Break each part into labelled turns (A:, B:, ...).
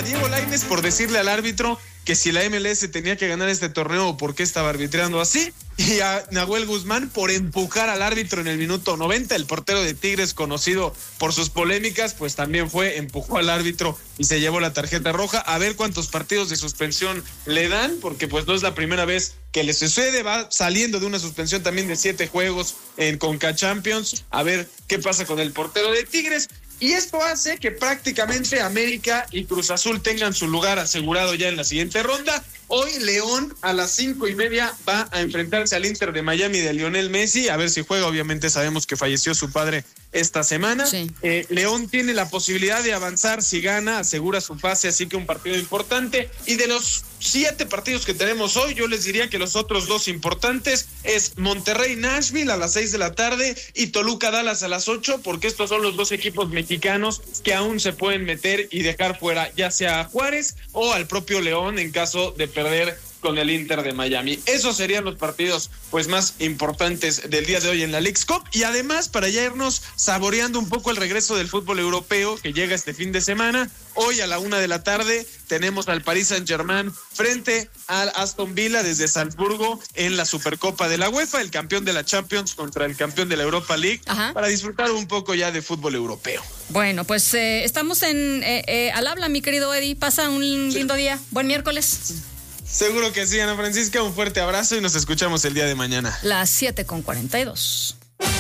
A: a Diego Lainez por decirle al árbitro que si la MLS tenía que ganar este torneo o por qué estaba arbitrando así, y a Nahuel Guzmán por empujar al árbitro en el minuto 90. El portero de Tigres, conocido por sus polémicas, pues también empujó al árbitro y se llevó la tarjeta roja. A ver cuántos partidos de suspensión le dan, porque pues no es la primera vez que le sucede. Va saliendo de una suspensión también de 7 juegos en Conca Champions. A ver qué pasa con el portero de Tigres. Y esto hace que prácticamente América y Cruz Azul tengan su lugar asegurado ya en la siguiente ronda. Hoy León a las 5:30 va a enfrentarse al Inter de Miami de Lionel Messi, a ver si juega. Obviamente sabemos que falleció su padre esta semana.
B: Sí.
A: León tiene la posibilidad de avanzar si gana, asegura su pase, así que un partido importante. Y de los 7 partidos que tenemos hoy, yo les diría que los otros 2 importantes es Monterrey-Nashville a las 6 de la tarde y Toluca-Dallas a las 8, porque estos son los 2 equipos mexicanos que aún se pueden meter y dejar fuera ya sea a Juárez o al propio León en caso de perder con el Inter de Miami. Esos serían los partidos pues más importantes del día de hoy en la Leagues Cup. Y además, para ya irnos saboreando un poco el regreso del fútbol europeo que llega este fin de semana, hoy a la 1 de la tarde tenemos al Paris Saint-Germain frente al Aston Villa desde Salzburgo en la Supercopa de la UEFA, el campeón de la Champions contra el campeón de la Europa League. Ajá. Para disfrutar un poco ya de fútbol europeo.
B: Bueno, pues estamos al habla, mi querido Eddie. Pasa un lindo día. Buen miércoles.
A: Seguro que sí, Ana Francisca, un fuerte abrazo y nos escuchamos el día de mañana.
B: Las 7:42.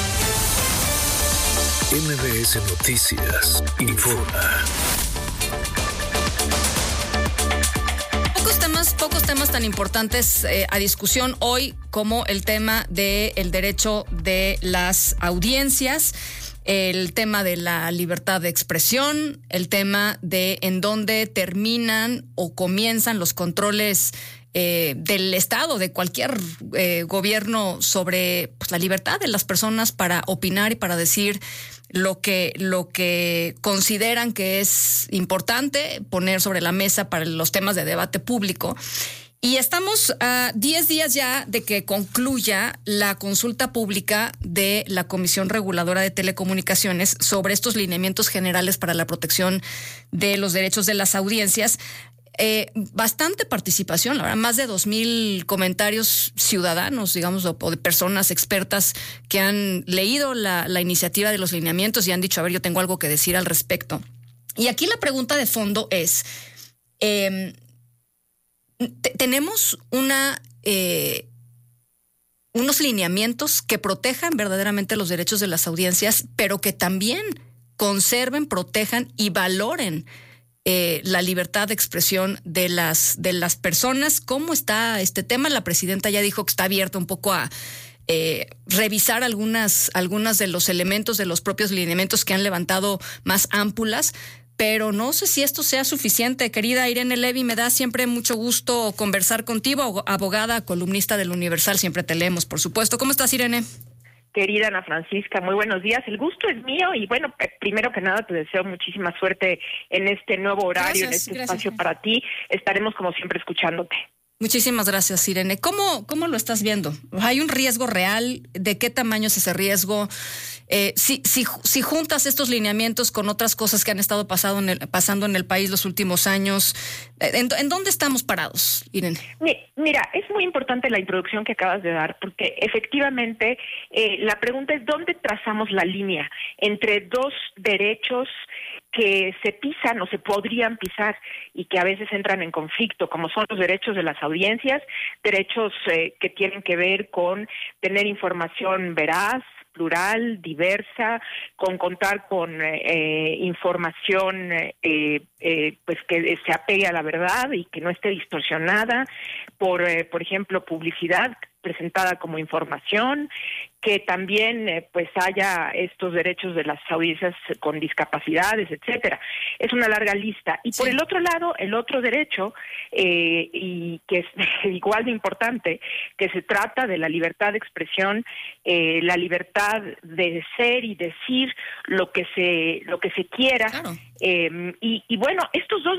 C: MBS Noticias informa.
B: Pocos temas tan importantes a discusión hoy como el tema del derecho de las audiencias, el tema de la libertad de expresión, el tema de en dónde terminan o comienzan los controles del Estado, de cualquier gobierno sobre pues, la libertad de las personas para opinar y para decir lo que consideran que es importante poner sobre la mesa para los temas de debate público. Y estamos a 10 días ya de que concluya la consulta pública de la Comisión Reguladora de Telecomunicaciones sobre estos lineamientos generales para la protección de los derechos de las audiencias. Bastante participación, la verdad, más de 2,000 comentarios ciudadanos, digamos, o de personas expertas que han leído la iniciativa de los lineamientos y han dicho, a ver, yo tengo algo que decir al respecto. Y aquí la pregunta de fondo es, tenemos unos lineamientos que protejan verdaderamente los derechos de las audiencias, pero que también conserven, protejan y valoren la libertad de expresión de las personas. ¿Cómo está este tema? La presidenta ya dijo que está abierta un poco a revisar algunas de los elementos de los propios lineamientos que han levantado más ámpulas, pero no sé si esto sea suficiente. Querida Irene Levy, me da siempre mucho gusto conversar contigo, abogada, columnista del Universal, siempre te leemos, por supuesto. ¿Cómo estás, Irene?
D: Querida Ana Francisca, muy buenos días. El gusto es mío y bueno, primero que nada te deseo muchísima suerte en este nuevo horario, gracias, en este espacio para ti. Estaremos como siempre escuchándote.
B: Muchísimas gracias, Irene. ¿Cómo lo estás viendo? ¿Hay un riesgo real? ¿De qué tamaño es ese riesgo? Si juntas estos lineamientos con otras cosas que han estado pasando en el país los últimos años, ¿en dónde estamos parados, Irene?
D: Mira, es muy importante la introducción que acabas de dar, porque efectivamente la pregunta es ¿dónde trazamos la línea entre dos derechos que se pisan o se podrían pisar y que a veces entran en conflicto, como son los derechos de las audiencias, derechos que tienen que ver con tener información veraz, plural, diversa, con contar con información pues que se apegue a la verdad y que no esté distorsionada por ejemplo, publicidad presentada como información, que también pues haya estos derechos de las audiencias con discapacidades, etcétera. Es una larga lista. Y por el otro lado, el otro derecho, y que es igual de importante, que se trata de la libertad de expresión, la libertad de ser y decir lo que se quiera. Claro. Y bueno, estos dos